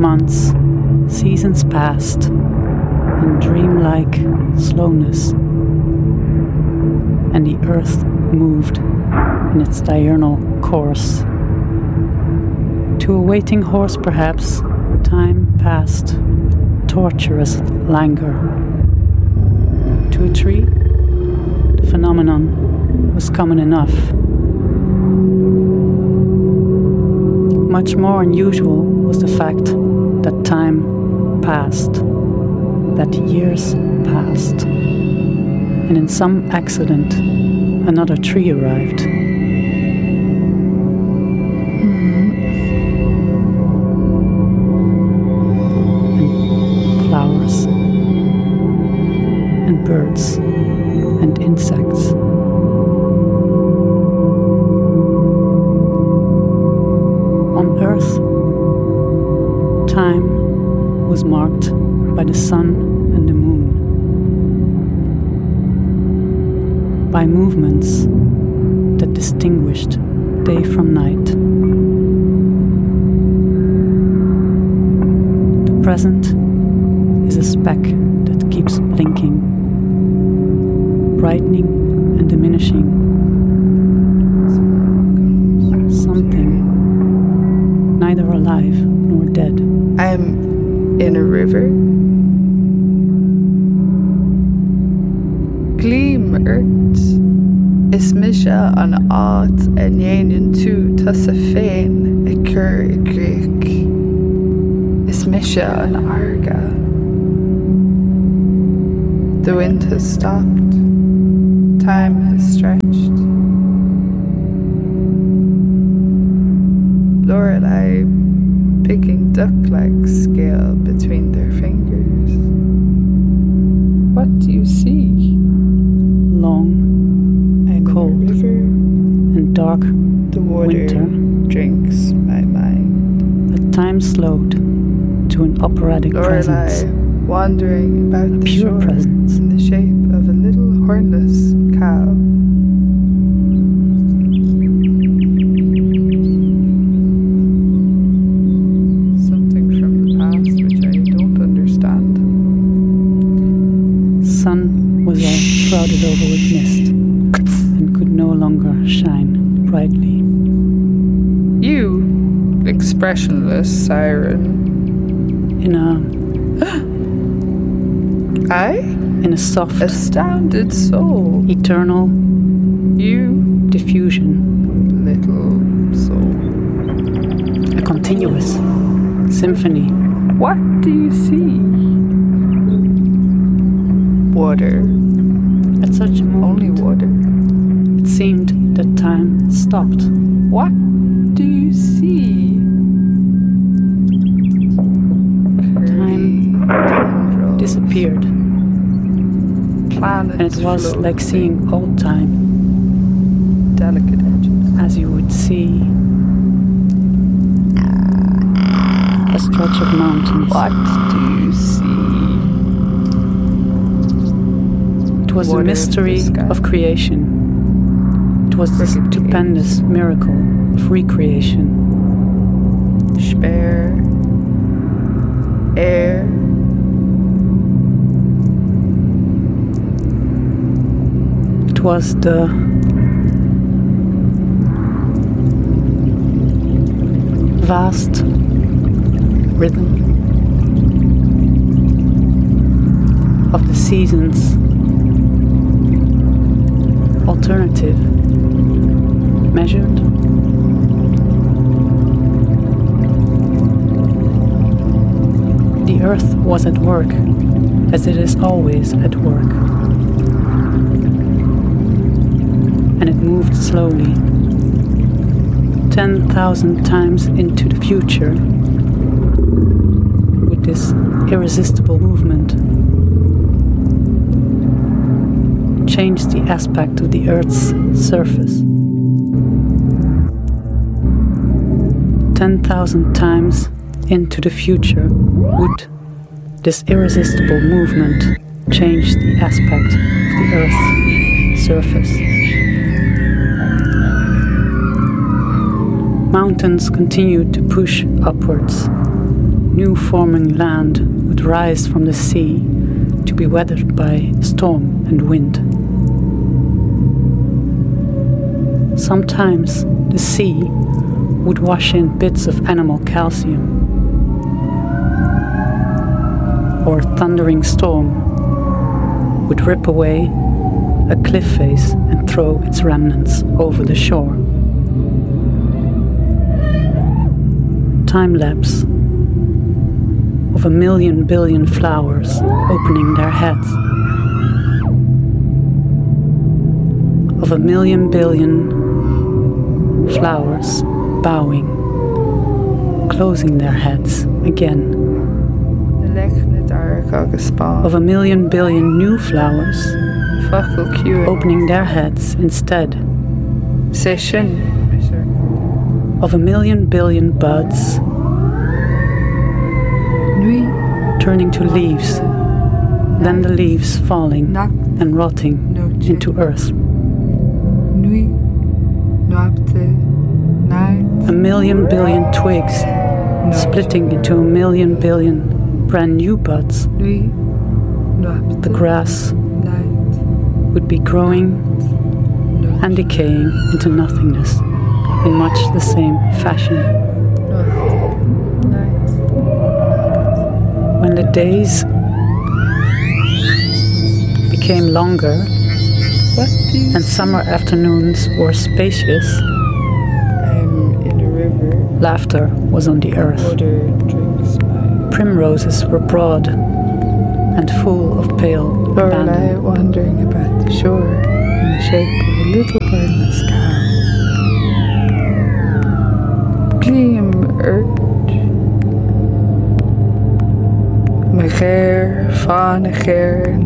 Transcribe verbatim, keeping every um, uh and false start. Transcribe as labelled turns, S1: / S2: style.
S1: months, seasons passed in dreamlike slowness, and the earth moved in its diurnal course. To a waiting horse, perhaps, time passed with torturous languor. To a tree, the phenomenon was common enough. Much more unusual was the fact that time passed, that years passed, and in some accident, another tree arrived.
S2: Mm.
S1: And flowers, and birds, and insects. On Earth, time was marked by the sun and the moon, by movements that distinguished day from night. The present is a speck that keeps blinking, brightening and diminishing. Something neither alive nor dead.
S2: I'm in a river. Gleamert is misha an art en yenin tu tussa fein a cur a Greek. Is misha an arga. The wind has stopped. Time has stretched. Lorelei picking duck-like scale between their fingers. What do you see?
S1: Long,
S2: I'm
S1: cold,
S2: in a river.
S1: and dark
S2: The water
S1: winter.
S2: drinks my mind.
S1: But time slowed to an operatic
S2: Lorelei
S1: presence,
S2: wandering about
S1: a
S2: the
S1: pure
S2: shore
S1: presence.
S2: in the shape of a little hornless cow. Something from the past which I don't understand.
S1: Sun was all shrouded over with mist and could no longer shine brightly.
S2: You, expressionless siren.
S1: In a
S2: I,
S1: in a soft,
S2: astounded soul.
S1: eternal
S2: You,
S1: diffusion,
S2: little soul.
S1: a continuous symphony.
S2: What do you see? Water.
S1: At such a moment,
S2: Only water.
S1: it seemed that time stopped.
S2: What do you see?
S1: Time
S2: Tendrils,
S1: disappeared,
S2: planets
S1: and it was
S2: floating,
S1: like seeing old time
S2: delicate edges.
S1: as you would see a stretch of mountains.
S2: What do you see?
S1: It was the
S2: Water in the
S1: mystery
S2: sky.
S1: of creation. It was the
S2: Cricket
S1: stupendous
S2: games.
S1: miracle of recreation.
S2: Spare air.
S1: It was the vast rhythm of the seasons, alternative, measured, the earth was at work, as it is always at work, and it moved slowly, ten thousand times into the future, with this irresistible movement. Changed the aspect of the Earth's surface. Ten thousand times into the future would this irresistible movement change the aspect of the Earth's surface. Mountains continued to push upwards, new forming land would rise from the sea to be weathered by storm and wind. Sometimes the sea would wash in bits of animal calcium, or a thundering storm would rip away a cliff face and throw its remnants over the shore. Time lapse of a million billion flowers opening their heads, of a million billion flowers bowing, closing their heads again, of a million billion new flowers opening their heads instead, of a million billion buds turning to leaves, then the leaves falling and rotting into earth. A million billion twigs splitting into a million billion brand new buds. The grass would be growing and decaying into nothingness in much the same fashion. When the days became longer and summer afternoons were spacious,
S2: I'm in a river.
S1: Laughter was on the earth.
S2: Water drinks my
S1: Primroses were broad and full of pale
S2: Lorelei
S1: abandon.
S2: wandering about the shore in the shape of a little birdless cow. Gleam urge. My hair, fawn hair.